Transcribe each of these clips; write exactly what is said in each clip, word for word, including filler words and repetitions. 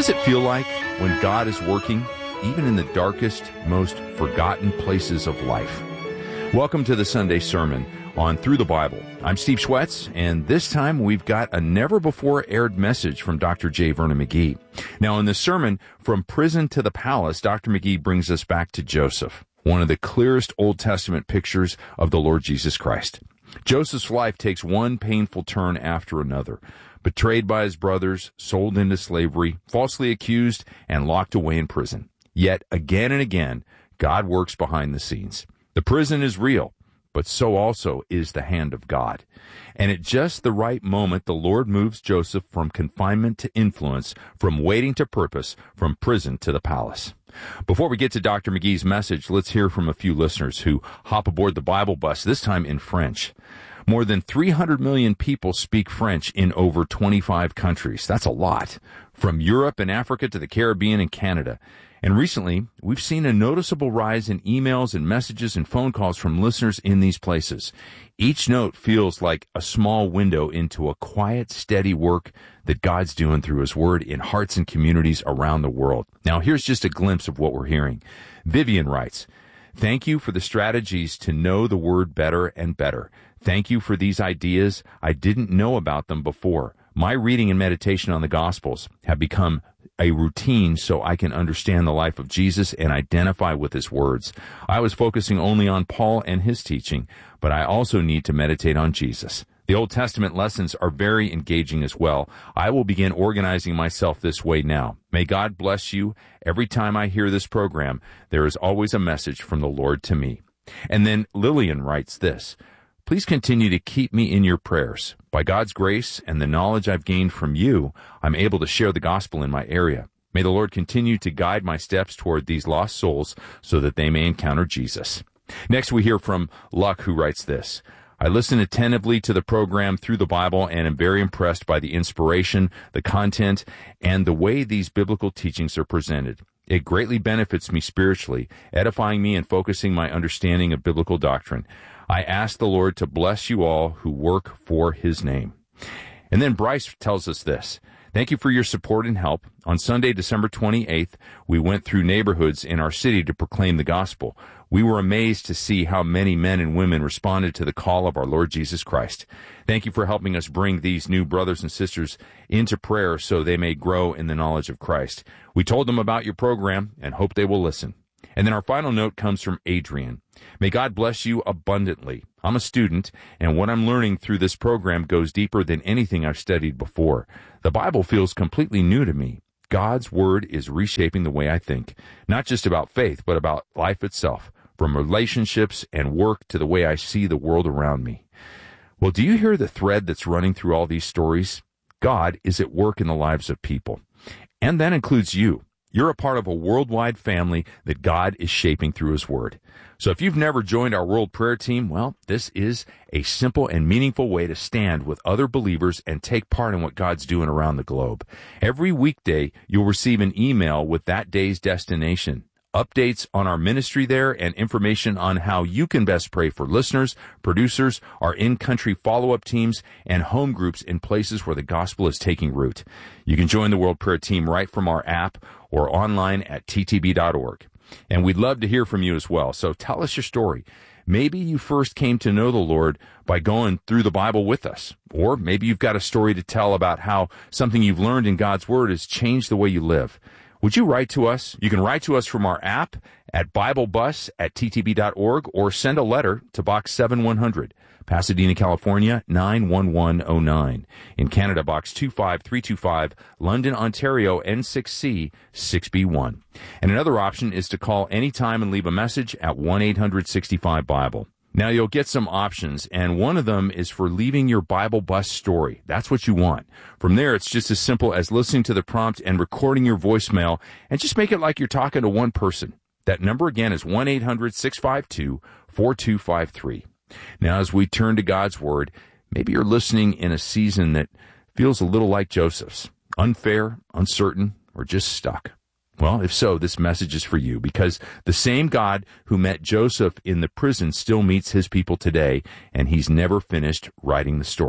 does it feel like when God is working, even in the darkest, most forgotten places of life? Welcome to the Sunday Sermon on Through the Bible. I'm Steve Schwetz, and this time we've got a never-before-aired message from Doctor J. Vernon McGee. Now, in this sermon, From Prison to the Palace, Doctor McGee brings us back to Joseph, one of the clearest Old Testament pictures of the Lord Jesus Christ. Joseph's life takes one painful turn after another. Betrayed by his brothers, sold into slavery, falsely accused, and locked away in prison. Yet, again and again, God works behind the scenes. The prison is real, but so also is the hand of God. And at just the right moment, the Lord moves Joseph from confinement to influence, from waiting to purpose, from prison to the palace. Before we get to Doctor McGee's message, let's hear from a few listeners who hop aboard the Bible bus, this time in French. More than three hundred million people speak French in over twenty-five countries. That's a lot. From Europe and Africa to the Caribbean and Canada. And recently, we've seen a noticeable rise in emails and messages and phone calls from listeners in these places. Each note feels like a small window into a quiet, steady work that God's doing through His Word in hearts and communities around the world. Now, here's just a glimpse of what we're hearing. Vivian writes, "Thank you for the strategies to know the Word better and better. Thank you for these ideas. I didn't know about them before. My reading and meditation on the Gospels have become a routine so I can understand the life of Jesus and identify with His words. I was focusing only on Paul and his teaching, but I also need to meditate on Jesus. The Old Testament lessons are very engaging as well. I will begin organizing myself this way now. May God bless you. Every time I hear this program, there is always a message from the Lord to me." And then Lillian writes this, "Please continue to keep me in your prayers. By God's grace and the knowledge I've gained from you, I'm able to share the gospel in my area. May the Lord continue to guide my steps toward these lost souls so that they may encounter Jesus." Next, we hear from Luck, who writes this, "I listen attentively to the program Through the Bible and am very impressed by the inspiration, the content, and the way these biblical teachings are presented. It greatly benefits me spiritually, edifying me and focusing my understanding of biblical doctrine. I ask the Lord to bless you all who work for His name." And then Bryce tells us this, "Thank you for your support and help. On Sunday, December twenty-eighth, we went through neighborhoods in our city to proclaim the gospel. We were amazed to see how many men and women responded to the call of our Lord Jesus Christ. Thank you for helping us bring these new brothers and sisters into prayer so they may grow in the knowledge of Christ. We told them about your program and hope they will listen." And then our final note comes from Adrian. "May God bless you abundantly. I'm a student, and what I'm learning through this program goes deeper than anything I've studied before. The Bible feels completely new to me. God's Word is reshaping the way I think, not just about faith, but about life itself, from relationships and work to the way I see the world around me." Well, do you hear the thread that's running through all these stories? God is at work in the lives of people, and that includes you. You're a part of a worldwide family that God is shaping through His Word. So if you've never joined our World Prayer Team, well, this is a simple and meaningful way to stand with other believers and take part in what God's doing around the globe. Every weekday, you'll receive an email with that day's destination, updates on our ministry there, and information on how you can best pray for listeners, producers, our in-country follow-up teams, and home groups in places where the gospel is taking root. You can join the World Prayer Team right from our app or online at t t b dot org. And we'd love to hear from you as well, so tell us your story. Maybe you first came to know the Lord by going through the Bible with us, or maybe you've got a story to tell about how something you've learned in God's Word has changed the way you live. Would you write to us? You can write to us from our app at BibleBus at t t b dot org or send a letter to Box seven one hundred, Pasadena, California, nine one one oh nine. In Canada, Box two five three two five, London, Ontario, N six C six B one. And another option is to call anytime and leave a message at one eight hundred sixty-five Bible. Now, you'll get some options, and one of them is for leaving your Bible Bus story. That's what you want. From there, it's just as simple as listening to the prompt and recording your voicemail, and just make it like you're talking to one person. That number again is one eight hundred six five two four two five three. Now, as we turn to God's Word, maybe you're listening in a season that feels a little like Joseph's, unfair, uncertain, or just stuck. Well, if so, this message is for you, because the same God who met Joseph in the prison still meets His people today, and He's never finished writing the story.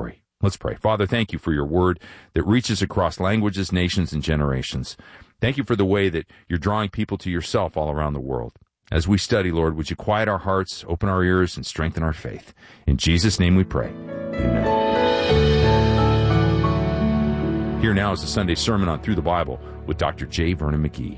Let's pray. Father, thank you for your word that reaches across languages, nations, and generations. Thank you for the way that you're drawing people to yourself all around the world. As we study, Lord, would you quiet our hearts, open our ears, and strengthen our faith? In Jesus' name we pray. Amen. Here now is the Sunday sermon on Through the Bible with Doctor J. Vernon McGee.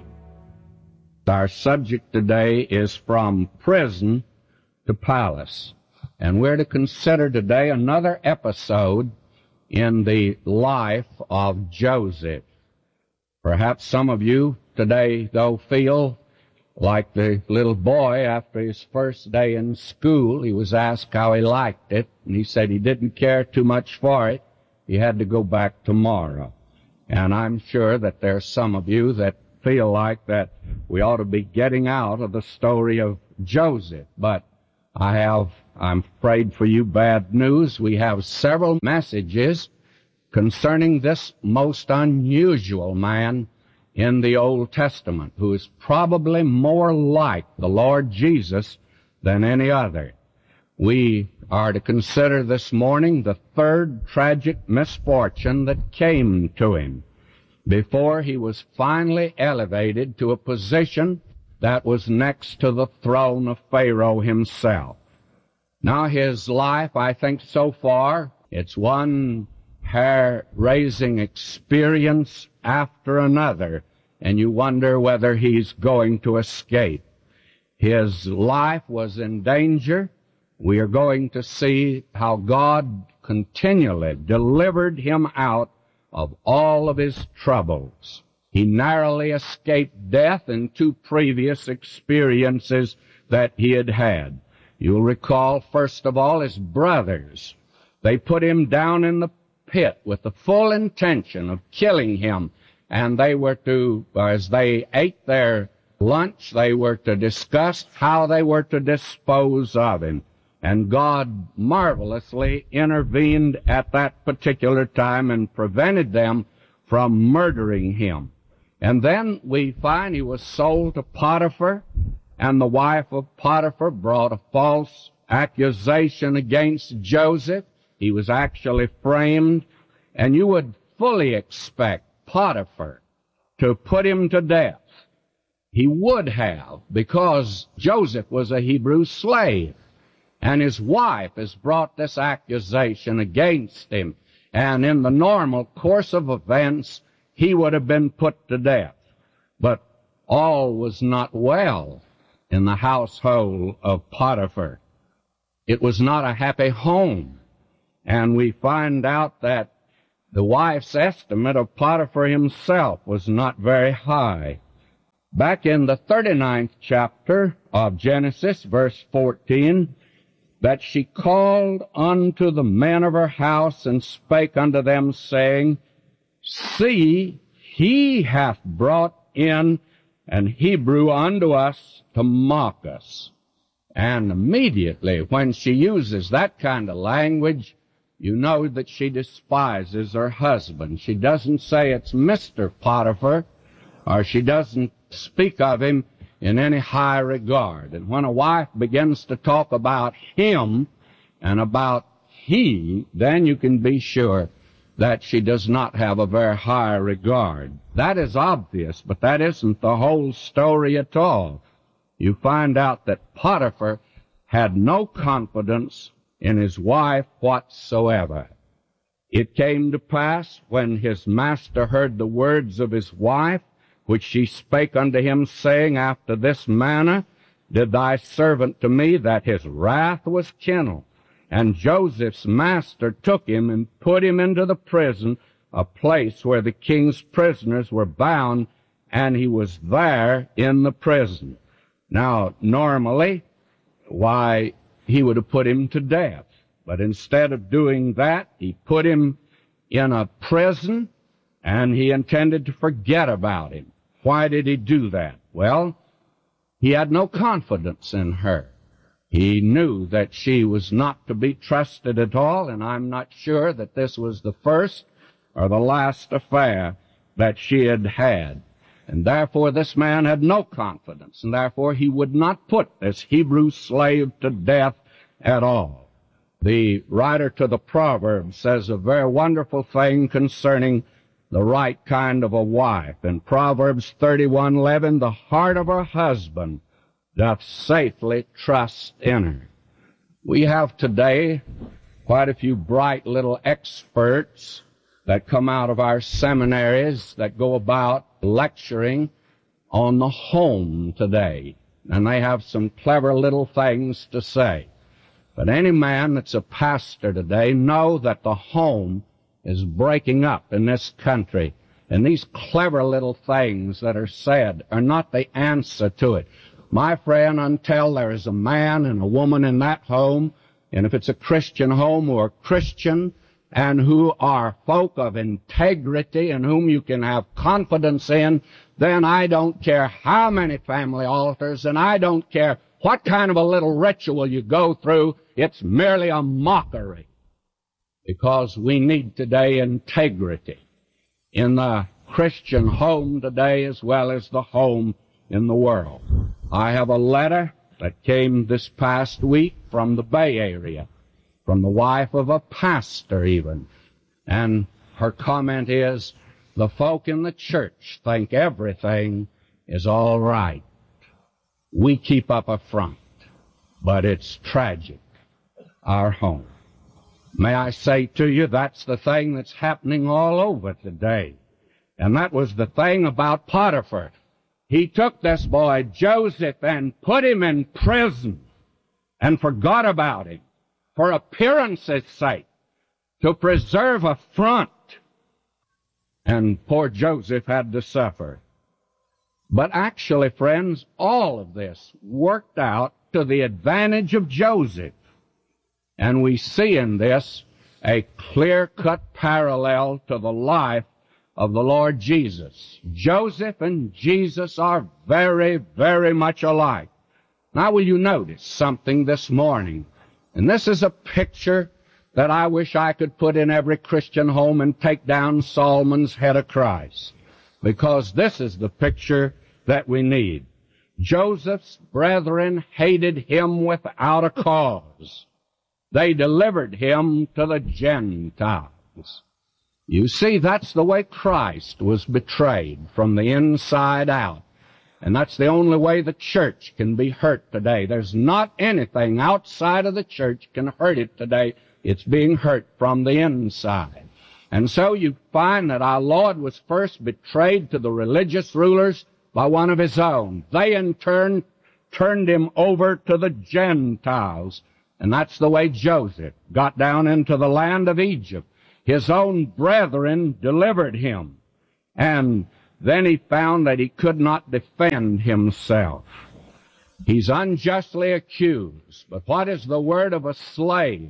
Our subject today is From Prison to Palace. And we're to consider today another episode in the life of Joseph. Perhaps some of you today, though, feel like the little boy after his first day in school. He was asked how he liked it, and he said he didn't care too much for it. He had to go back tomorrow. And I'm sure that there's some of you that feel like that we ought to be getting out of the story of Joseph. But I have, I'm afraid for you, bad news. We have several messages concerning this most unusual man in the Old Testament, who is probably more like the Lord Jesus than any other. We are to consider this morning the third tragic misfortune that came to him before he was finally elevated to a position that was next to the throne of Pharaoh himself. Now his life, I think so far, it's one hair-raising experience after another, and you wonder whether he's going to escape. His life was in danger. We are going to see how God continually delivered him out of all of his troubles. He narrowly escaped death in two previous experiences that he had had. You'll recall, first of all, his brothers. They put him down in the pit with the full intention of killing him, and they were to, as they ate their lunch, they were to discuss how they were to dispose of him. And God marvelously intervened at that particular time and prevented them from murdering him. And then we find he was sold to Potiphar, and the wife of Potiphar brought a false accusation against Joseph. He was actually framed, and you would fully expect Potiphar to put him to death. He would have, because Joseph was a Hebrew slave, and his wife has brought this accusation against him, and in the normal course of events, he would have been put to death. But all was not well in the household of Potiphar. It was not a happy home. And we find out that the wife's estimate of Potiphar himself was not very high. Back in the thirty-ninth chapter of Genesis, verse fourteen, that she called unto the men of her house and spake unto them, saying, See, he hath brought in an Hebrew unto us to mock us. And immediately when she uses that kind of language, you know that she despises her husband. She doesn't say it's Mister Potiphar, or she doesn't speak of him in any high regard. And when a wife begins to talk about him and about he, then you can be sure that she does not have a very high regard. That is obvious, but that isn't the whole story at all. You find out that Potiphar had no confidence in his wife whatsoever. It came to pass, when his master heard the words of his wife, which she spake unto him, saying, After this manner did thy servant to me, that his wrath was kindled. And Joseph's master took him and put him into the prison, a place where the king's prisoners were bound, and he was there in the prison. Now, normally, why, he would have put him to death. But instead of doing that, he put him in a prison, and he intended to forget about him. Why did he do that? Well, he had no confidence in her. He knew that she was not to be trusted at all, and I'm not sure that this was the first or the last affair that she had had. And therefore this man had no confidence, and therefore he would not put this Hebrew slave to death at all. the writer to the Proverbs says a very wonderful thing concerning the right kind of a wife. In Proverbs thirty-one eleven, the heart of her husband doth safely trust in her. We have today quite a few bright little experts that come out of our seminaries that go about lecturing on the home today. And they have some clever little things to say. But any man that's a pastor today know that the home is breaking up in this country. And these clever little things that are said are not the answer to it. My friend, until there is a man and a woman in that home, and if it's a Christian home who are Christian and who are folk of integrity and whom you can have confidence in, then I don't care how many family altars and I don't care what kind of a little ritual you go through. It's merely a mockery, because we need today integrity in the Christian home today as well as the home in the world. I have a letter that came this past week from the Bay Area, from the wife of a pastor even, and her comment is, the folk in the church think everything is all right. We keep up a front, but it's tragic, our home. May I say to you, that's the thing that's happening all over today. And that was the thing about Potiphar. He took this boy, Joseph, and put him in prison and forgot about him for appearance's sake, to preserve a front. And poor Joseph had to suffer. But actually, friends, all of this worked out to the advantage of Joseph. And we see in this a clear-cut parallel to the life of the Lord Jesus. Joseph and Jesus are very, very much alike. Now, will you notice something this morning? And this is a picture that I wish I could put in every Christian home and take down Solomon's head of Christ, because this is the picture that we need. Joseph's brethren hated him without a cause. They delivered him to the Gentiles. You see, that's the way Christ was betrayed, from the inside out. And that's the only way the church can be hurt today. There's not anything outside of the church can hurt it today. It's being hurt from the inside. And so you find that our Lord was first betrayed to the religious rulers by one of his own. They in turn turned him over to the Gentiles. And that's the way Joseph got down into the land of Egypt. His own brethren delivered him. And then he found that he could not defend himself. He's unjustly accused. But what is the word of a slave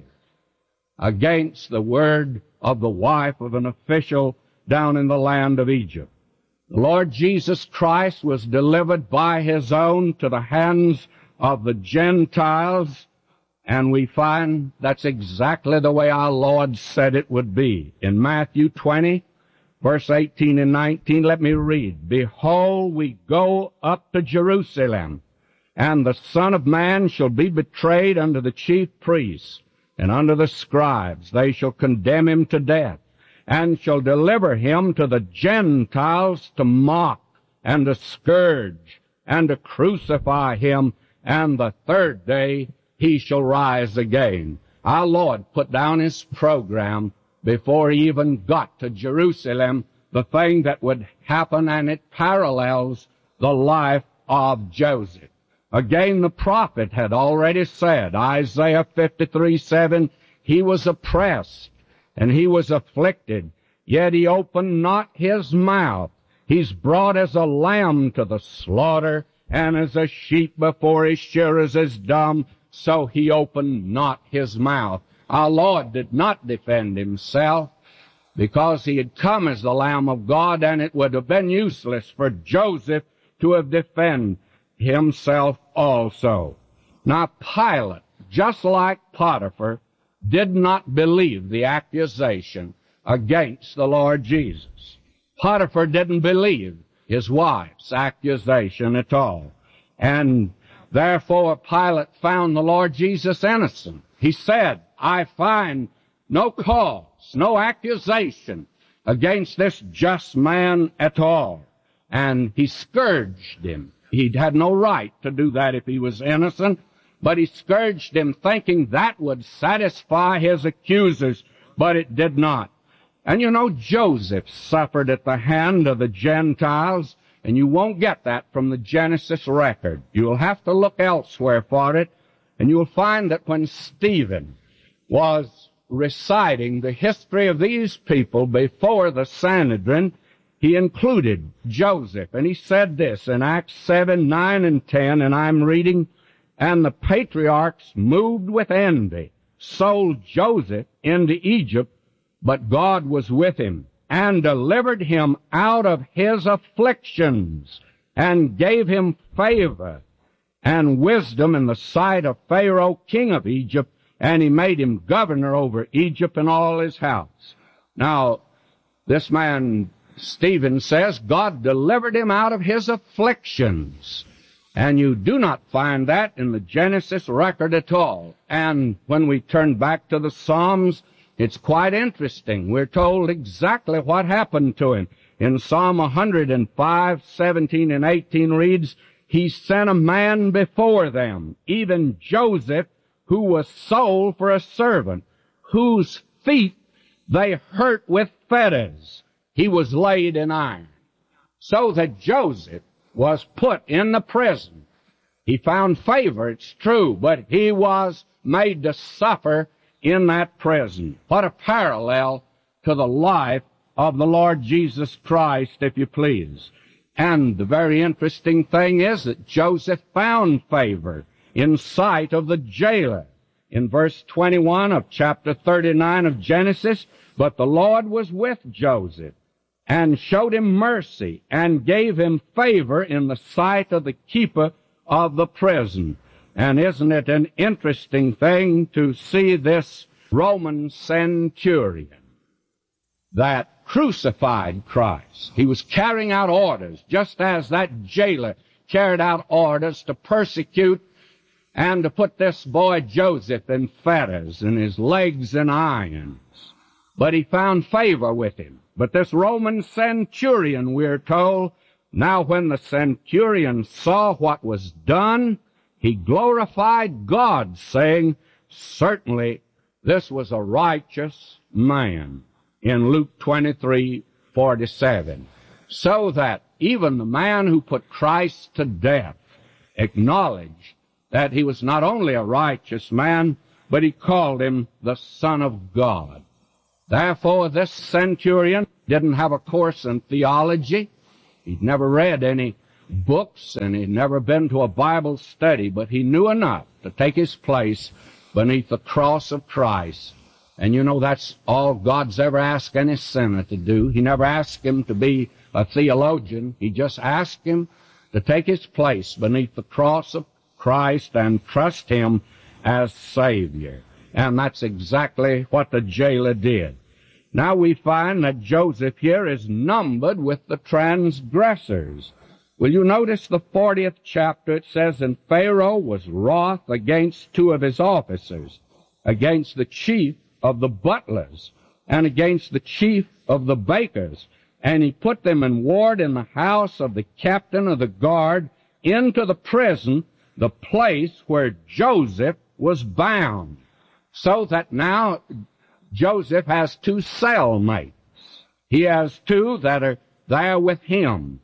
against the word of the wife of an official down in the land of Egypt? The Lord Jesus Christ was delivered by his own to the hands of the Gentiles, and we find that's exactly the way our Lord said it would be. In Matthew twenty, verse eighteen and nineteen, let me read. Behold, we go up to Jerusalem, and the Son of Man shall be betrayed unto the chief priests and unto the scribes. They shall condemn him to death, and shall deliver him to the Gentiles to mock and to scourge and to crucify him, and the third day he shall rise again. Our Lord put down his program before he even got to Jerusalem, the thing that would happen, and it parallels the life of Joseph. Again, the prophet had already said, Isaiah fifty-three seven, he was oppressed and he was afflicted, yet he opened not his mouth. He's brought as a lamb to the slaughter, and as a sheep before his shearers is dumb, so he opened not his mouth. Our Lord did not defend himself, because he had come as the Lamb of God, and it would have been useless for Joseph to have defended himself also. Now, Pilate, just like Potiphar, did not believe the accusation against the Lord Jesus. Potiphar didn't believe his wife's accusation at all. And therefore, Pilate found the Lord Jesus innocent. He said, I find no cause, no accusation against this just man at all. And he scourged him. He had no right to do that if he was innocent, but he scourged him thinking that would satisfy his accusers, but it did not. And you know, Joseph suffered at the hand of the Gentiles, and you won't get that from the Genesis record. You'll have to look elsewhere for it, and you'll find that when Stephen was reciting the history of these people before the Sanhedrin, he included Joseph. And he said this in Acts seven, nine, and ten, and I'm reading, "And the patriarchs, moved with envy, sold Joseph into Egypt, but God was with him, and delivered him out of his afflictions, and gave him favor and wisdom in the sight of Pharaoh, king of Egypt, and he made him governor over Egypt and all his house." Now, this man, Stephen, says God delivered him out of his afflictions. And you do not find that in the Genesis record at all. And when we turn back to the Psalms, it's quite interesting. We're told exactly what happened to him. In Psalm one hundred five, seventeen and eighteen reads, "He sent a man before them, even Joseph, who was sold for a servant, whose feet they hurt with fetters. He was laid in iron." So that Joseph was put in the prison. He found favor, it's true, but he was made to suffer in that prison. What a parallel to the life of the Lord Jesus Christ, if you please. And the very interesting thing is that Joseph found favor in sight of the jailer. In verse twenty-one of chapter thirty-nine of Genesis, "But the Lord was with Joseph, and showed him mercy, and gave him favor in the sight of the keeper of the prison." And isn't it an interesting thing to see this Roman centurion that crucified Christ? He was carrying out orders, just as that jailer carried out orders to persecute and to put this boy Joseph in fetters and his legs in irons. But he found favor with him. But this Roman centurion, we're told, now when the centurion saw what was done, he glorified God, saying, "Certainly this was a righteous man," in Luke twenty-three, forty-seven. So that even the man who put Christ to death acknowledged that he was not only a righteous man, but he called him the Son of God. Therefore, this centurion didn't have a course in theology. He'd never read any books, and he'd never been to a Bible study, but he knew enough to take his place beneath the cross of Christ. And you know, that's all God's ever asked any sinner to do. He never asked him to be a theologian. He just asked him to take his place beneath the cross of Christ and trust him as Savior. And that's exactly what the jailer did. Now we find that Joseph here is numbered with the transgressors. Will you notice the fortieth chapter? It says, "And Pharaoh was wroth against two of his officers, against the chief of the butlers, and against the chief of the bakers. And he put them in ward in the house of the captain of the guard, into the prison, the place where Joseph was bound." So that now Joseph has two cellmates. He has two that are there with him.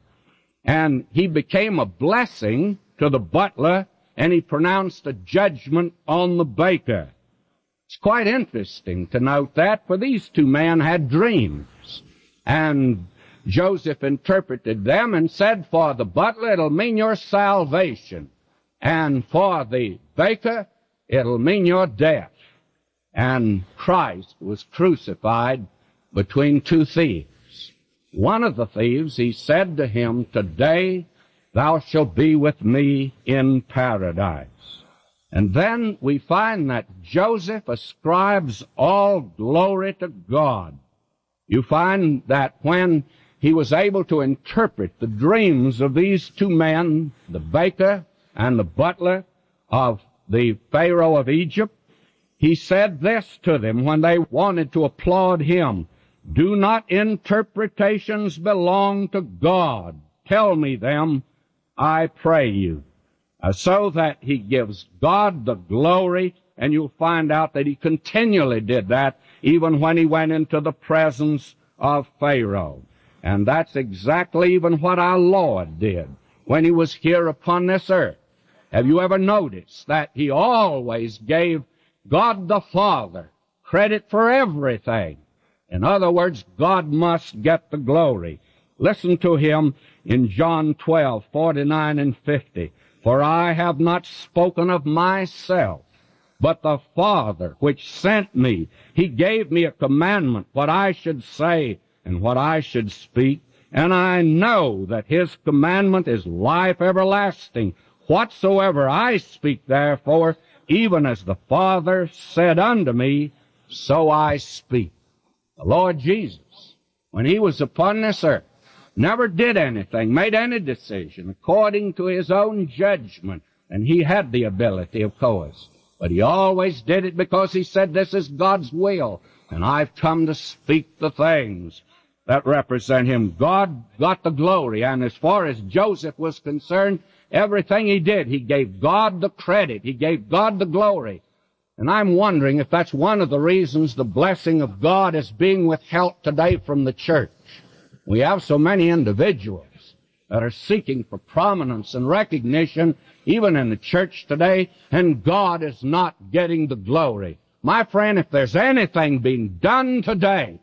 And he became a blessing to the butler, and he pronounced a judgment on the baker. It's quite interesting to note that, for these two men had dreams. And Joseph interpreted them and said, "For the butler, it'll mean your salvation. And for the baker, it'll mean your death." And Christ was crucified between two thieves. One of the thieves, he said to him, "Today thou shalt be with me in paradise." And then we find that Joseph ascribes all glory to God. You find that when he was able to interpret the dreams of these two men, the baker and the butler of the Pharaoh of Egypt, he said this to them when they wanted to applaud him. Do not interpretations belong to God? Tell me them, I pray you. Uh, so that he gives God the glory, and you'll find out that he continually did that even when he went into the presence of Pharaoh. And that's exactly even what our Lord did when he was here upon this earth. Have you ever noticed that he always gave God the Father credit for everything? In other words, God must get the glory. Listen to him in John twelve, forty-nine and fifty. For I have not spoken of myself, but the Father which sent me, he gave me a commandment, what I should say and what I should speak. And I know that his commandment is life everlasting. Whatsoever I speak, therefore, even as the Father said unto me, so I speak. The Lord Jesus, when he was upon this earth, never did anything, made any decision according to his own judgment. And he had the ability, of course. But he always did it because he said, this is God's will, and I've come to speak the things that represent him. God got the glory, and as far as Joseph was concerned, everything he did, he gave God the credit. He gave God the glory. And I'm wondering if that's one of the reasons the blessing of God is being withheld today from the church. We have so many individuals that are seeking for prominence and recognition, even in the church today, and God is not getting the glory. My friend, if there's anything being done today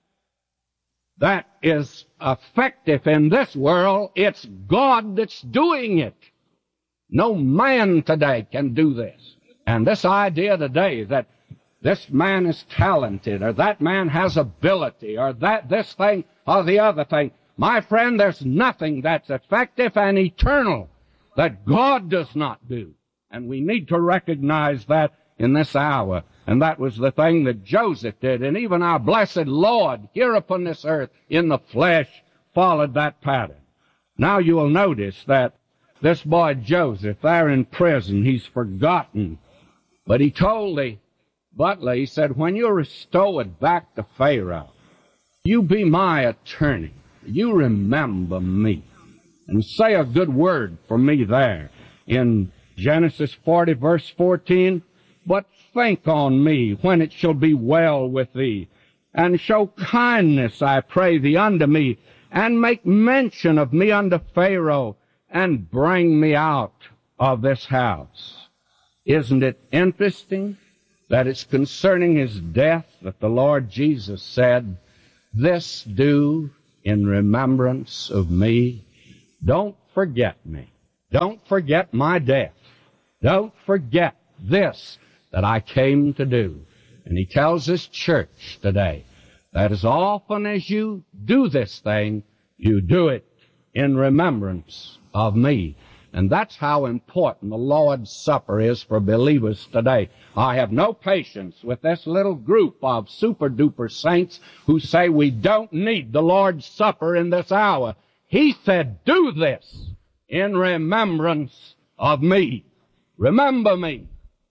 that is effective in this world, it's God that's doing it. No man today can do this. And this idea today that this man is talented, or that man has ability, or that this thing or the other thing, my friend, there's nothing that's effective and eternal that God does not do. And we need to recognize that in this hour. And that was the thing that Joseph did. And even our blessed Lord here upon this earth in the flesh followed that pattern. Now you will notice that this boy Joseph there in prison, he's forgotten. But he told the butler, he said, when you're restored back to Pharaoh, you be my attorney. You remember me. And say a good word for me there. In Genesis forty, verse fourteen, but think on me when it shall be well with thee, and show kindness, I pray thee, unto me, and make mention of me unto Pharaoh, and bring me out of this house. Isn't it interesting that it's concerning his death that the Lord Jesus said, this do in remembrance of me? Don't forget me. Don't forget my death. Don't forget this that I came to do. And he tells his church today that as often as you do this thing, you do it in remembrance of me. And that's how important the Lord's Supper is for believers today. I have no patience with this little group of super-duper saints who say we don't need the Lord's Supper in this hour. He said, do this in remembrance of me. Remember me.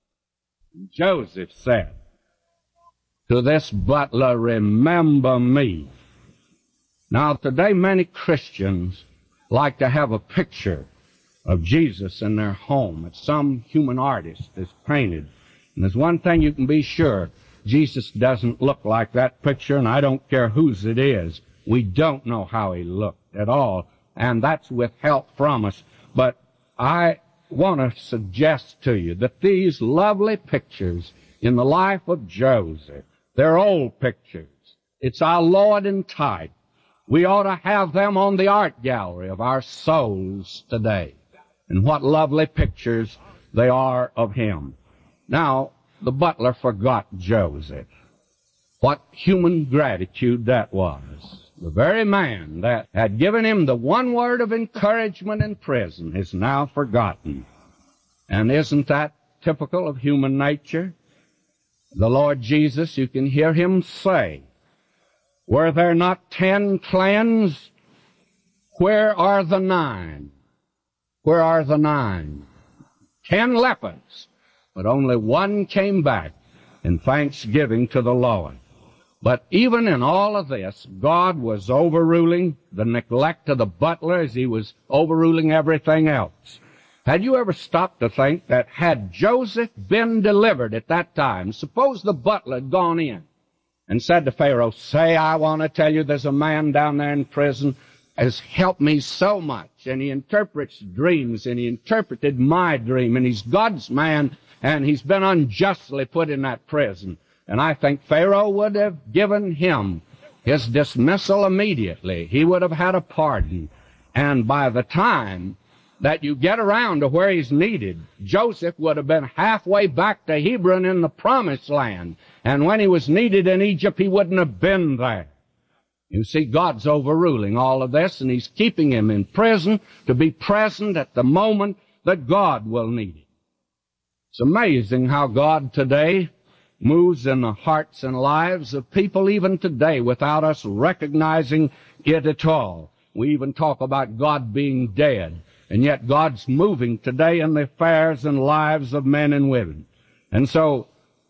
Joseph said to this butler, remember me. Now, today many Christians like to have a picture of Jesus in their home that some human artist has painted. And there's one thing you can be sure, Jesus doesn't look like that picture, and I don't care whose it is. We don't know how he looked at all, and that's withheld from us. But I want to suggest to you that these lovely pictures in the life of Joseph, they're old pictures. It's our Lord in type. We ought to have them on the art gallery of our souls today. And what lovely pictures they are of him. Now, the butler forgot Joseph. What human gratitude that was. The very man that had given him the one word of encouragement in prison is now forgotten. And isn't that typical of human nature? The Lord Jesus, you can hear him say, were there not ten cleansed? Where are the nine? Where are the nine? Ten lepers, but only one came back. in thanksgiving to the Lord. But even in all of this, God was overruling the neglect of the butler as he was overruling everything else. Had you ever stopped to think that had Joseph been delivered at that time, suppose the butler had gone in and said to Pharaoh, say, I want to tell you there's a man down there in prison has helped me so much, and he interprets dreams, and he interpreted my dream, and he's God's man, and he's been unjustly put in that prison. And I think Pharaoh would have given him his dismissal immediately. He would have had a pardon. And by the time that you get around to where he's needed, Joseph would have been halfway back to Hebron in the Promised Land. And when he was needed in Egypt, he wouldn't have been there. You see, God's overruling all of this, and he's keeping him in prison to be present at the moment that God will need it. It's amazing how God today moves in the hearts and lives of people even today without us recognizing it at all. We even talk about God being dead, and yet God's moving today in the affairs and lives of men and women. And so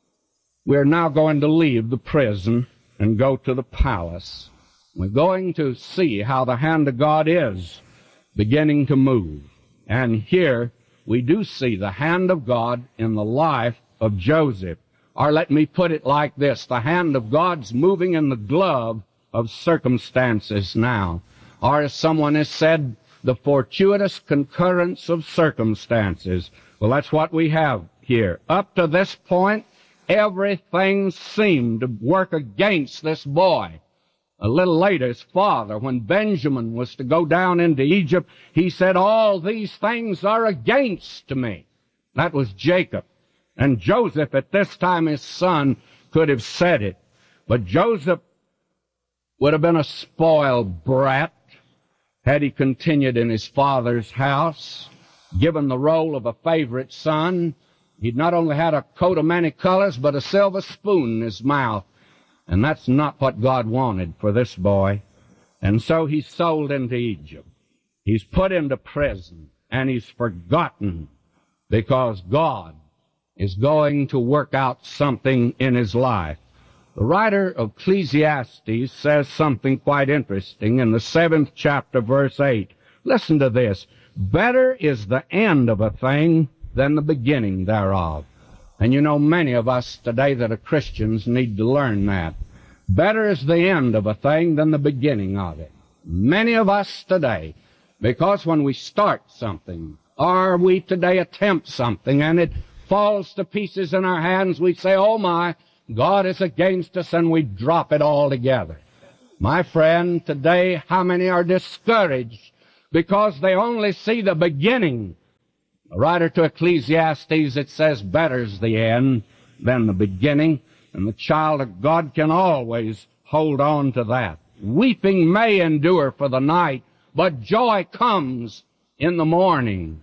we're now going to leave the prison and go to the palace. We're going to see how the hand of God is beginning to move. And here we do see the hand of God in the life of Joseph. Or let me put it like this, the hand of God's moving in the glove of circumstances now. Or as someone has said, the fortuitous concurrence of circumstances. Well, that's what we have here. Up to this point, everything seemed to work against this boy. A little later, his father, when Benjamin was to go down into Egypt, he said, all these things are against me. That was Jacob. And Joseph, at this time, his son, could have said it. But Joseph would have been a spoiled brat had he continued in his father's house, given the role of a favorite son. He'd not only had a coat of many colors, but a silver spoon in his mouth. And that's not what God wanted for this boy. And so he's sold into Egypt. He's put into prison, and he's forgotten because God is going to work out something in his life. The writer of Ecclesiastes says something quite interesting in the seventh chapter, verse eight. Listen to this. Better is the end of a thing than the beginning thereof. And you know, many of us today that are Christians need to learn that. Better is the end of a thing than the beginning of it. Many of us today, because when we start something, or we today attempt something, and it falls to pieces in our hands, we say, oh my, God is against us, and we drop it all together. My friend, today, how many are discouraged because they only see the beginning? The writer to Ecclesiastes, it says, better's the end than the beginning, and the child of God can always hold on to that. Weeping may endure for the night, but joy comes in the morning.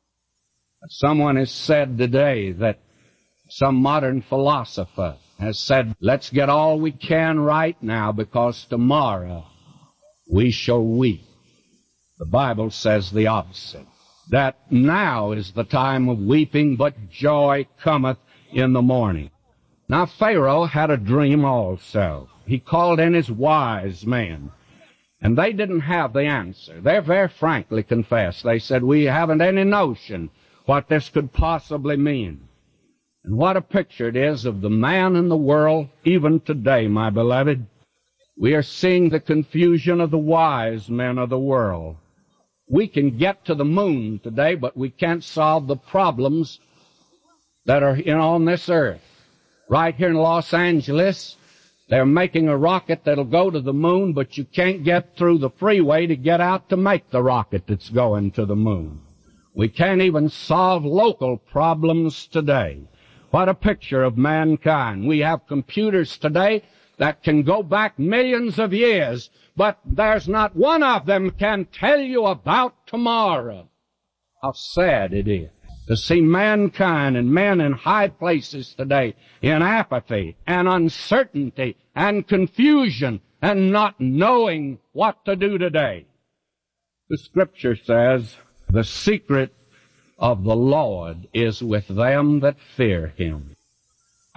Someone has said today that some modern philosopher has said, let's get all we can right now because tomorrow we shall weep. The Bible says the opposite, that now is the time of weeping, but joy cometh in the morning. Now Pharaoh had a dream also. He called in his wise men, and they didn't have the answer. They very frankly confessed. They said, we haven't any notion what this could possibly mean. And what a picture it is of the man in the world, even today, my beloved. We are seeing the confusion of the wise men of the world. We can get to the moon today, but we can't solve the problems that are in, on this earth. Right here in Los Angeles, they're making a rocket that'll go to the moon, but you can't get through the freeway to get out to make the rocket that's going to the moon. We can't even solve local problems today. What a picture of mankind. We have computers today that can go back millions of years, but there's not one of them can tell you about tomorrow. How sad it is to see mankind and men in high places today in apathy and uncertainty and confusion and not knowing what to do today. The Scripture says, the secret of the Lord is with them that fear Him.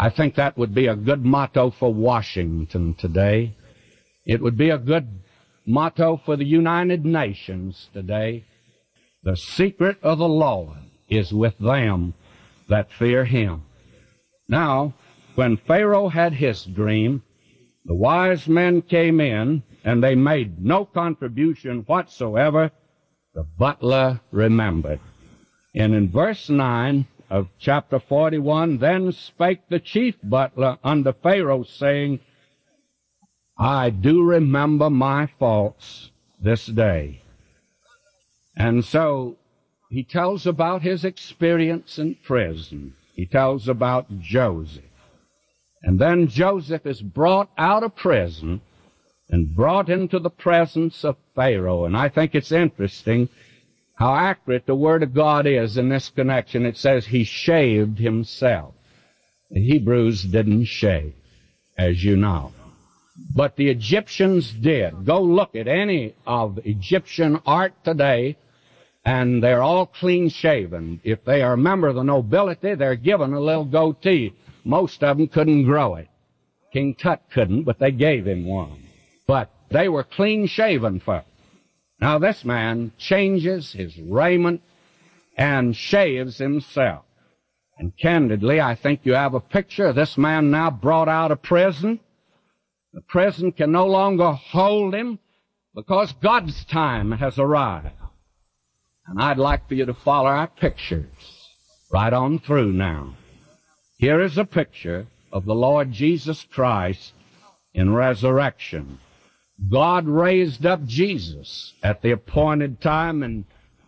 I think that would be a good motto for Washington today. It would be a good motto for the United Nations today. The secret of the Lord is with them that fear him. Now, when Pharaoh had his dream, the wise men came in, and they made no contribution whatsoever. The butler remembered. And in verse nine of chapter forty-one, then spake the chief butler unto Pharaoh, saying, I do remember my faults this day. And so he tells about his experience in prison. He tells about Joseph. And then Joseph is brought out of prison and brought into the presence of Pharaoh. And I think it's interesting how accurate the Word of God is in this connection. It says he shaved himself. The Hebrews didn't shave, as you know. But the Egyptians did. Go look at any of Egyptian art today, and they're all clean-shaven. If they are a member of the nobility, they're given a little goatee. Most of them couldn't grow it. King Tut couldn't, but they gave him one. But they were clean-shaven folk. Now this man changes his raiment and shaves himself. And candidly, I think you have a picture of this man now brought out of prison. The prison can no longer hold him because God's time has arrived. And I'd like for you to follow our pictures right on through now. Here is a picture of the Lord Jesus Christ in resurrection. God raised up Jesus at the appointed time, and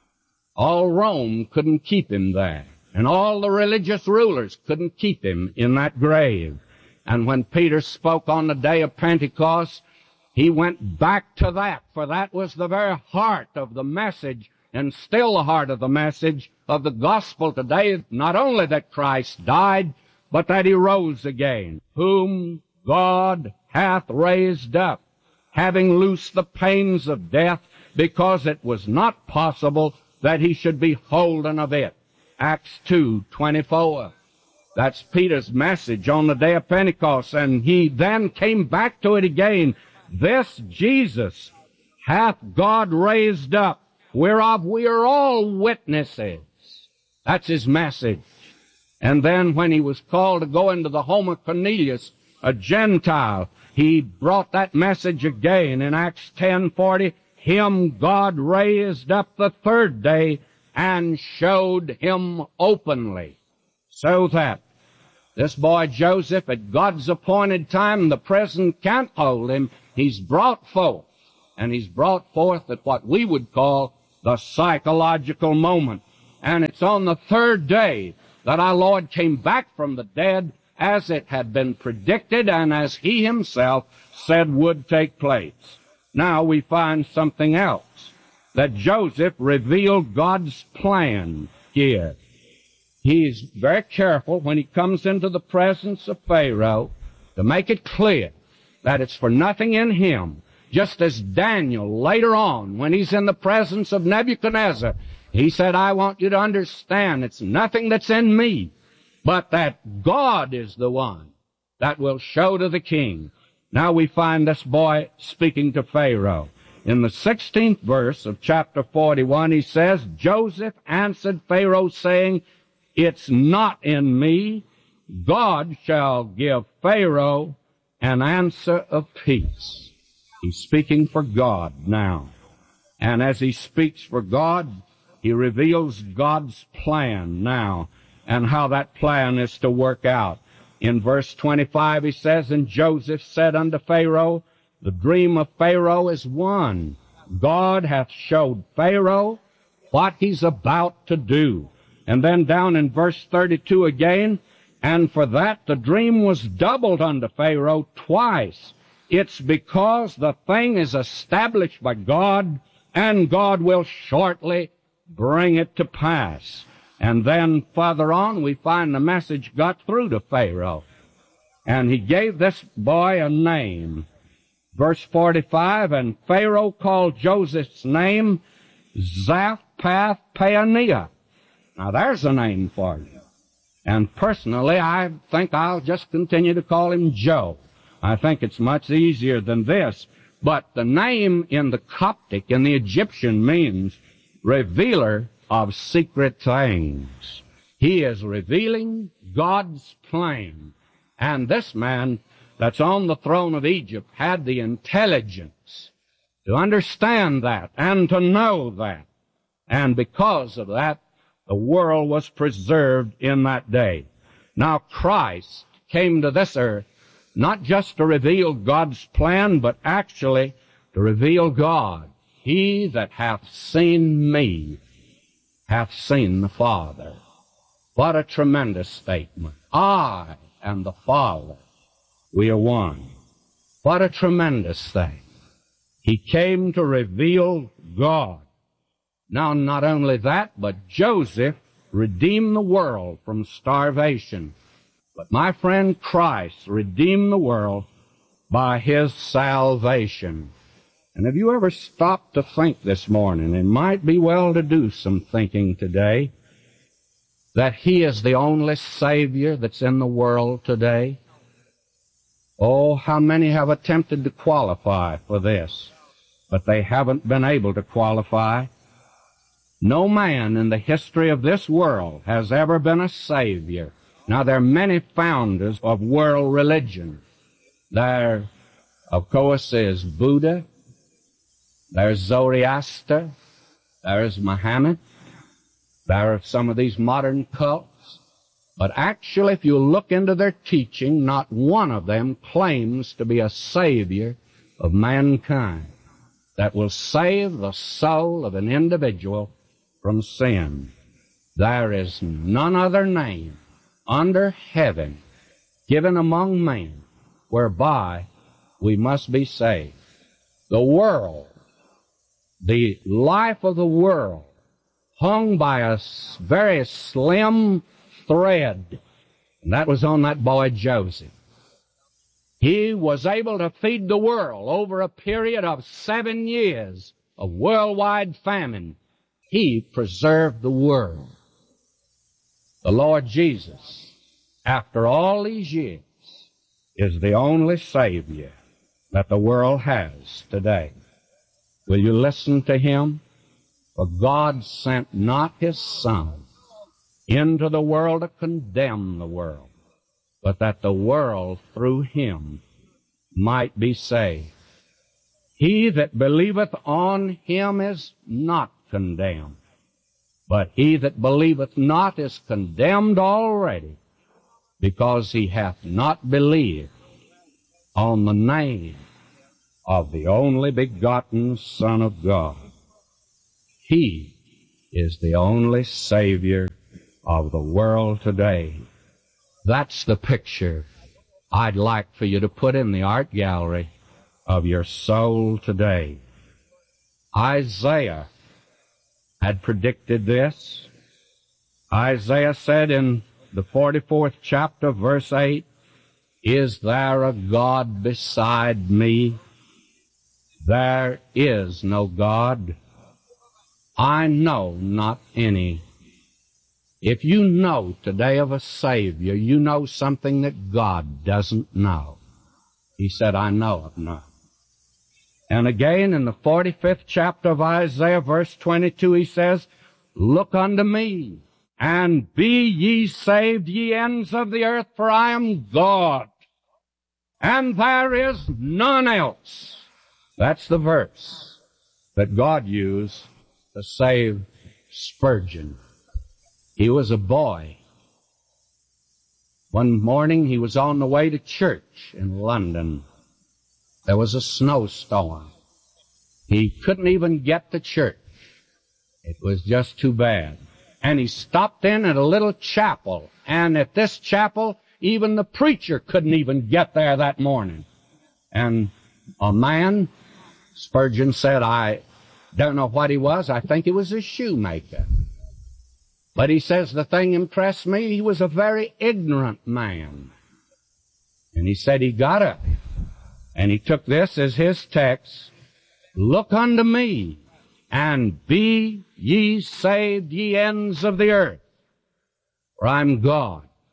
all Rome couldn't keep him there. And all the religious rulers couldn't keep him in that grave. And when Peter spoke on the day of Pentecost, he went back to that, for that was the very heart of the message, and still the heart of the message of the gospel today, not only that Christ died, but that he rose again, whom God hath raised up, having loosed the pains of death, because it was not possible that he should be holden of it. Acts two twenty-four. That's Peter's message on the day of Pentecost, and he then came back to it again. This Jesus hath God raised up, whereof we are all witnesses. That's his message. And then when he was called to go into the home of Cornelius, a Gentile, he brought that message again in Acts ten forty. Him God raised up the third day and showed him openly. So that this boy Joseph, at God's appointed time, the prison can't hold him. He's brought forth, and he's brought forth at what we would call the psychological moment. And it's on the third day that our Lord came back from the dead, as it had been predicted and as he himself said would take place. Now we find something else, that Joseph revealed God's plan here. He's very careful when he comes into the presence of Pharaoh to make it clear that it's for nothing in him. Just as Daniel later on, when he's in the presence of Nebuchadnezzar, he said, I want you to understand it's nothing that's in me, but that God is the one that will show to the king. Now we find this boy speaking to Pharaoh. In the sixteenth verse of chapter forty-one, he says, Joseph answered Pharaoh, saying, it's not in me. God shall give Pharaoh an answer of peace. He's speaking for God now. And as he speaks for God, he reveals God's plan now and how that plan is to work out. In verse twenty-five, he says, and Joseph said unto Pharaoh, the dream of Pharaoh is one. God hath showed Pharaoh what he's about to do. And then down in verse thirty-two again, and for that the dream was doubled unto Pharaoh twice. It's because the thing is established by God, and God will shortly bring it to pass. And then further on, we find the message got through to Pharaoh. And he gave this boy a name. Verse forty-five, and Pharaoh called Joseph's name Zaphnath-Paaneah. Now there's a name for you. And personally, I think I'll just continue to call him Joe. I think it's much easier than this. But the name in the Coptic, in the Egyptian, means revealer of secret things. He is revealing God's plan. And this man that's on the throne of Egypt had the intelligence to understand that and to know that. And because of that, the world was preserved in that day. Now Christ came to this earth not just to reveal God's plan, but actually to reveal God. He that hath seen me hath seen the Father. What a tremendous statement. I and the Father, we are one. What a tremendous thing. He came to reveal God. Now, not only that, but Joseph redeemed the world from starvation. But my friend, Christ redeemed the world by His salvation. And have you ever stopped to think this morning, it might be well to do some thinking today, that He is the only Savior that's in the world today? Oh, how many have attempted to qualify for this, but they haven't been able to qualify. No man in the history of this world has ever been a Savior. Now, there are many founders of world religion. There, of course, is Buddha. There's Zoroaster. There's Muhammad. There are some of these modern cults. But actually, if you look into their teaching, not one of them claims to be a Savior of mankind that will save the soul of an individual from sin. There is none other name under heaven given among men whereby we must be saved. The world, the life of the world, hung by a very slim thread, and that was on that boy Joseph. He was able to feed the world over a period of seven years of worldwide famine. He preserved the world. The Lord Jesus, after all these years, is the only Savior that the world has today. Will you listen to Him? For God sent not His Son into the world to condemn the world, but that the world through Him might be saved. He that believeth on Him is not condemned, but he that believeth not is condemned already, because he hath not believed on the name of the only begotten Son of God. He is the only Savior of the world today. That's the picture I'd like for you to put in the art gallery of your soul today. Isaiah had predicted this. Isaiah said in the forty-fourth chapter, verse eight, "Is there a God beside me? There is no God. I know not any." If you know today of a Savior, you know something that God doesn't know. He said, "I know of none." And again in the forty-fifth chapter of Isaiah, verse twenty-two, he says, "Look unto me, and be ye saved, ye ends of the earth, for I am God, and there is none else." That's the verse that God used to save Spurgeon. He was a boy. One morning he was on the way to church in London. There was a snowstorm. He couldn't even get to church. It was just too bad. And he stopped in at a little chapel. And at this chapel, even the preacher couldn't even get there that morning. And a man, Spurgeon said, I don't know what he was. I think he was a shoemaker. But he says the thing impressed me. He was a very ignorant man. And he said he got up. And he took this as his text, "Look unto me, and be ye saved, ye ends of the earth, for I'm God,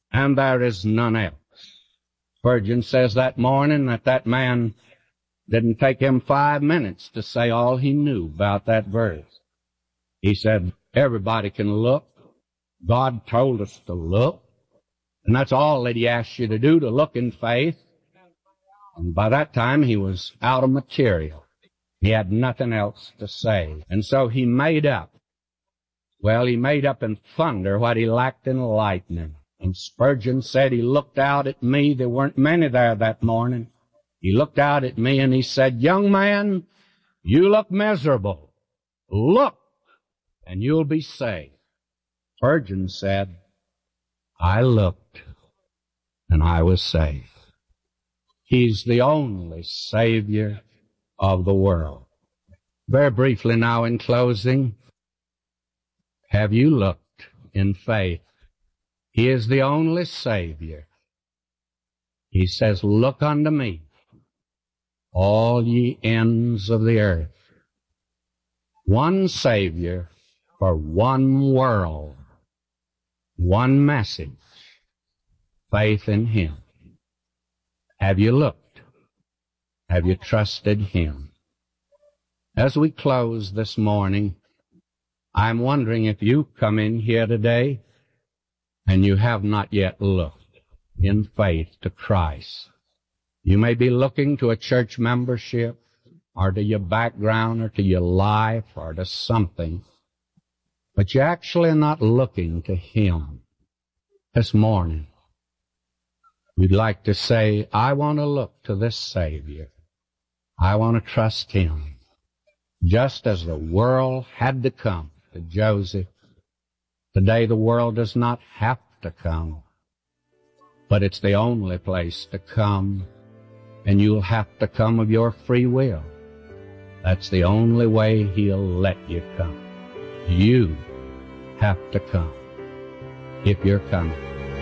and there is none else. Spurgeon says that morning that that man didn't take him five minutes to say all he knew about that verse. He said, everybody can look. God told us to look. And that's all that he asked you to do, to look in faith. And by that time, he was out of material. He had nothing else to say. And so he made up. Well, he made up in thunder what he lacked in lightning. And Spurgeon said he looked out at me. There weren't many there that morning. He looked out at me and he said, young man, you look miserable. Look, and you'll be saved. Spurgeon said, I looked, and I was saved. He's the only Savior of the world. Very briefly now in closing, have you looked in faith? He is the only Savior. He says, look unto me, all ye ends of the earth. One Savior for one world, one message, faith in Him. Have you looked? Have you trusted Him? As we close this morning, I'm wondering if you've come in here today and you have not yet looked in faith to Christ. You may be looking to a church membership or to your background or to your life or to something, but you're actually not looking to Him. This morning, we'd like to say, I want to look to this Savior. I want to trust Him. Just as the world had to come to Joseph, today the world does not have to come, but it's the only place to come, and you'll have to come of your free will. That's the only way He'll let you come. You have to come if you're coming.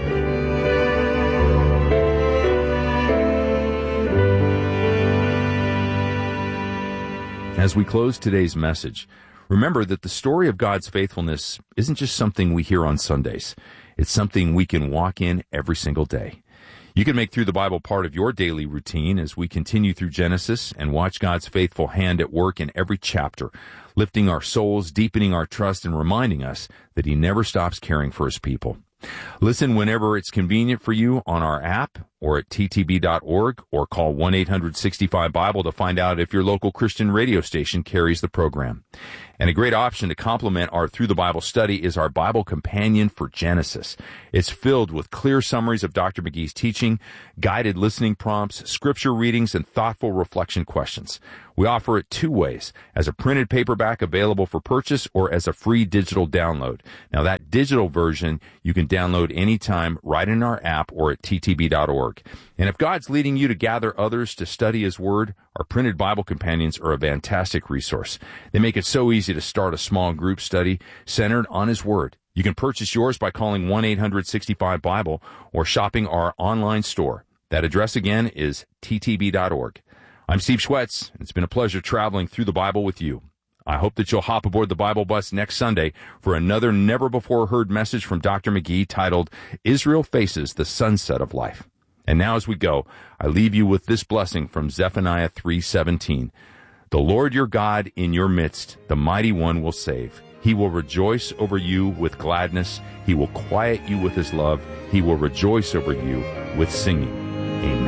As we close today's message, remember that the story of God's faithfulness isn't just something we hear on Sundays. It's something we can walk in every single day. You can make Through the Bible part of your daily routine as we continue through Genesis and watch God's faithful hand at work in every chapter, lifting our souls, deepening our trust, and reminding us that He never stops caring for His people. Listen whenever it's convenient for you on our app or at t t b dot org, or call one eight hundred sixty-five Bible to find out if your local Christian radio station carries the program. And a great option to complement our Through the Bible study is our Bible Companion for Genesis. It's filled with clear summaries of Doctor McGee's teaching, guided listening prompts, scripture readings, and thoughtful reflection questions. We offer it two ways, as a printed paperback available for purchase or as a free digital download. Now, that digital version you can download anytime right in our app or at t t b dot org. And if God's leading you to gather others to study His Word, our printed Bible companions are a fantastic resource. They make it so easy to start a small group study centered on His Word. You can purchase yours by calling one eight hundred sixty-five Bible or shopping our online store. That address again is t t b dot org. I'm Steve Schwetz. It's been a pleasure traveling through the Bible with you. I hope that you'll hop aboard the Bible bus next Sunday for another never-before-heard message from Doctor McGee titled, Israel Faces the Sunset of Life. And now as we go, I leave you with this blessing from Zephaniah three seventeen. The Lord your God in your midst, the mighty one, will save. He will rejoice over you with gladness. He will quiet you with His love. He will rejoice over you with singing. Amen.